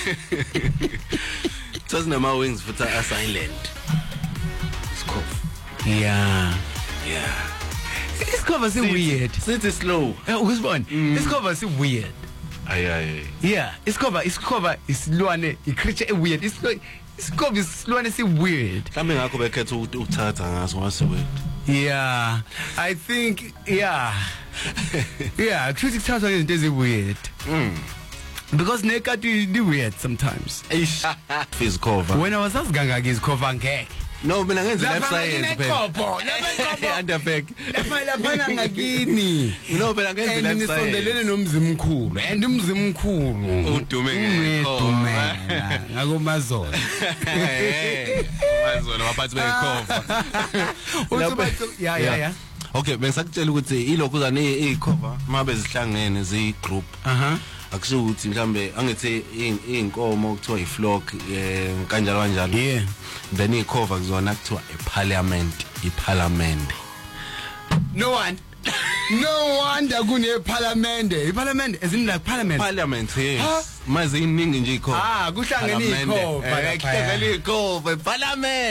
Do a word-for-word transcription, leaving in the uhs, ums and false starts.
Sasinama wings futhi a silent. Isikhofu. Yeah. Yeah. Isikhova si weird. Sithi slow. Ukusibona. Isikhova si weird. Ay ay. Yeah, isikhova isikhova isilwane i-creature e weird. Isikhova isilwane si weird. Mhlambe ngakho bekhetha ukuthatha ngaso wase weird. Yeah, I think yeah. Yeah, creature kuthatha izinto ezi weird. Mm. Because nekati di weird sometimes. Fizz cover. When I was asking ngaka isikhova ngeke. No, mina ngenza left side phela. Underback. Lapha lapha ngakini. No, mina ngenza left side. Nisondelene nomzimkhulu. And umzimkhulu udume ngedume. Ngakomazola. Mazola waphathi bekhova. Uthubathu yeah yeah yeah. Okay, bengisakutshela ukuthi ilokhu zane ikhova mabe zihlangene zi group. Aha. Akusho ukuthi mhlambe angithi inkomo kuthiwa iflock kanjalo kanjalo. Yeah. Then ikhova kuzona kuthiwa iparliament, iparliament. No one. No wonder kune parliament. Iparliament as in like parliament. Parliament, yes. Maze iningi nje ikhova. Ah, kuhlangene ikhova. Kuhlangene ikhova, iparliament.